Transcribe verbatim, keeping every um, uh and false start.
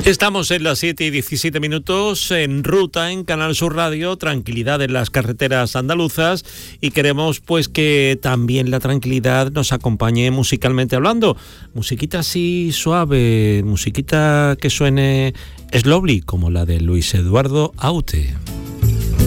Estamos en las siete y diecisiete minutos en ruta en Canal Sur Radio, tranquilidad en las carreteras andaluzas, y queremos pues que también la tranquilidad nos acompañe musicalmente hablando. Musiquita así suave, musiquita que suene slowly, como la de Luis Eduardo Aute.